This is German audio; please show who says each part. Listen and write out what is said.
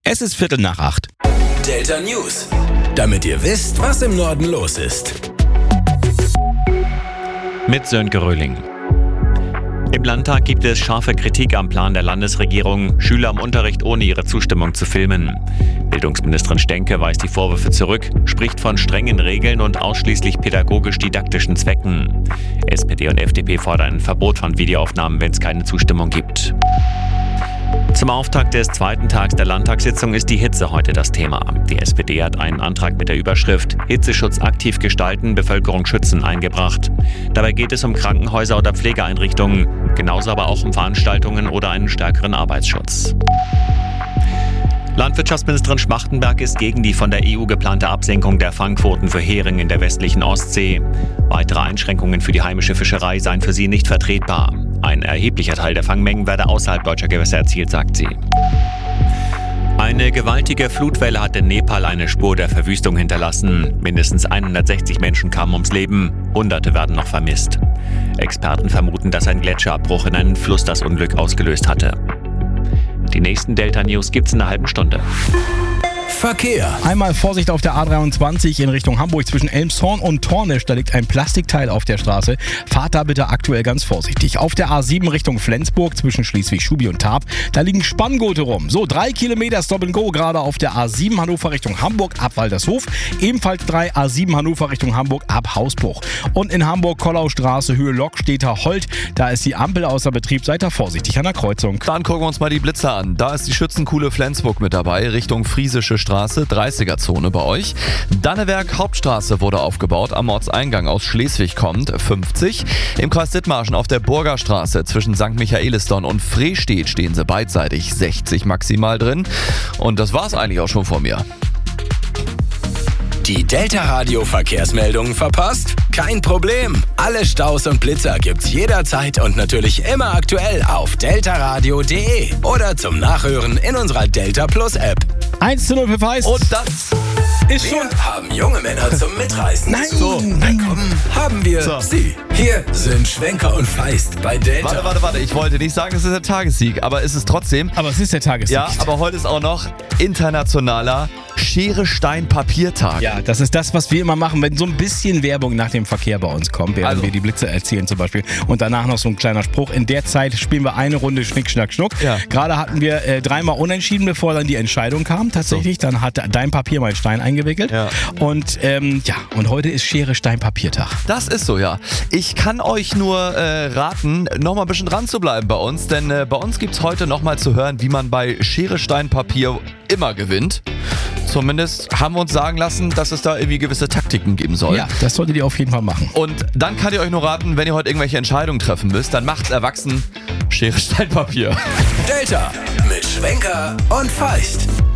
Speaker 1: Es ist 7:45.
Speaker 2: Delta News. Damit ihr wisst, was im Norden los ist.
Speaker 3: Mit Sönke Röhling. Im Landtag gibt es scharfe Kritik am Plan der Landesregierung, Schüler im Unterricht ohne ihre Zustimmung zu filmen. Bildungsministerin Stenke weist die Vorwürfe zurück, spricht von strengen Regeln und ausschließlich pädagogisch-didaktischen Zwecken. SPD und FDP fordern ein Verbot von Videoaufnahmen, wenn es keine Zustimmung gibt. Zum Auftakt des zweiten Tags der Landtagssitzung ist die Hitze heute das Thema. Die SPD hat einen Antrag mit der Überschrift Hitzeschutz aktiv gestalten, Bevölkerung schützen eingebracht. Dabei geht es um Krankenhäuser oder Pflegeeinrichtungen, genauso aber auch um Veranstaltungen oder einen stärkeren Arbeitsschutz. Landwirtschaftsministerin Schmachtenberg ist gegen die von der EU geplante Absenkung der Fangquoten für Hering in der westlichen Ostsee. Weitere Einschränkungen für die heimische Fischerei seien für sie nicht vertretbar. Ein erheblicher Teil der Fangmengen werde außerhalb deutscher Gewässer erzielt, sagt sie. Eine gewaltige Flutwelle hat in Nepal eine Spur der Verwüstung hinterlassen. Mindestens 160 Menschen kamen ums Leben, Hunderte werden noch vermisst. Experten vermuten, dass ein Gletscherabbruch in einen Fluss das Unglück ausgelöst hatte. Die nächsten Delta News gibt's in einer halben Stunde.
Speaker 2: Verkehr.
Speaker 1: Einmal Vorsicht auf der A23 in Richtung Hamburg zwischen Elmshorn und Tornisch. Da liegt ein Plastikteil auf der Straße. Fahrt da bitte aktuell ganz vorsichtig. Auf der A7 Richtung Flensburg zwischen Schleswig-Schubi und Tarp. Da liegen Spanngurte rum. So, 3 Kilometer Stop and Go gerade auf der A7 Hannover Richtung Hamburg ab Waltershof. Ebenfalls 3 A7 Hannover Richtung Hamburg ab Hausbruch. Und in Hamburg Kollaustraße Höhe Lokstedter Holt. Da ist die Ampel außer Betrieb. Seid da vorsichtig an der Kreuzung.
Speaker 4: Dann gucken wir uns mal die Blitzer an. Da ist die Schützenkuhle Flensburg mit dabei, Richtung Friesische Straße, 30er-Zone bei euch. Dannewerk Hauptstraße wurde aufgebaut, am Ortseingang aus Schleswig kommt, 50. Im Kreis Dithmarschen auf der Burger Straße zwischen St. Michaelisdorf und Frestedt stehen sie beidseitig, 60 maximal drin. Und das war's eigentlich auch schon von mir.
Speaker 2: Die Delta Radio Verkehrsmeldungen verpasst? Kein Problem. Alle Staus und Blitzer gibt's jederzeit und natürlich immer aktuell auf deltaradio.de oder zum Nachhören in unserer Delta Plus App.
Speaker 1: 1:0 für Feist.
Speaker 4: Und das
Speaker 1: ist
Speaker 2: Wir
Speaker 1: schon...
Speaker 2: haben junge Männer zum Mitreißen.
Speaker 1: Nein.
Speaker 2: So, bekommen haben wir sie. Hier sind Schwenker und Feist bei Delta.
Speaker 4: Warte, ich wollte nicht sagen, es ist der Tagessieg, aber ist es trotzdem.
Speaker 1: Aber es ist der Tagessieg.
Speaker 4: Ja, aber heute ist auch noch internationaler Schere-Stein-Papier-Tag.
Speaker 1: Ja, das ist das, was wir immer machen, wenn so ein bisschen Werbung nach dem Verkehr bei uns kommt, während wir die Blitze erzählen zum Beispiel. Und danach noch so ein kleiner Spruch. In der Zeit spielen wir eine Runde Schnick, Schnack, Schnuck.
Speaker 4: Ja.
Speaker 1: Gerade hatten wir 3-mal unentschieden, bevor dann die Entscheidung kam tatsächlich. Dann hat dein Papier mein Stein eingewickelt.
Speaker 4: Ja.
Speaker 1: Und und heute ist Schere-Stein-Papier-Tag.
Speaker 4: Das ist so, ja. Ich kann euch nur raten, noch mal ein bisschen dran zu bleiben bei uns, denn bei uns gibt's heute noch mal zu hören, wie man bei Schere, Stein, Papier immer gewinnt. Zumindest haben wir uns sagen lassen, dass es da irgendwie gewisse Taktiken geben soll.
Speaker 1: Ja, das solltet ihr auf jeden Fall machen.
Speaker 4: Und dann kann ich euch nur raten, wenn ihr heute irgendwelche Entscheidungen treffen müsst, dann macht's erwachsen Schere, Stein, Papier.
Speaker 2: Delta mit Schwenker und Feist.